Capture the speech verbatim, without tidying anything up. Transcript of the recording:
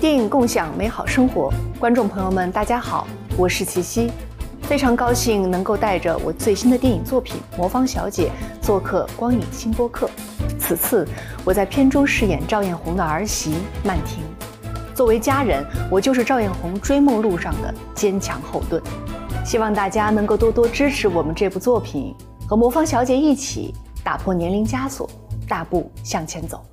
电影共享美好生活，观众朋友们，大家好，我是齐溪，非常高兴能够带着我最新的电影作品《魔方小姐》做客光影新播客。此次我在片中饰演赵艳红的儿媳曼婷，作为家人，我就是赵艳红追梦路上的坚强后盾。希望大家能够多多支持我们这部作品，和魔方小姐一起打破年龄枷锁，大步向前走。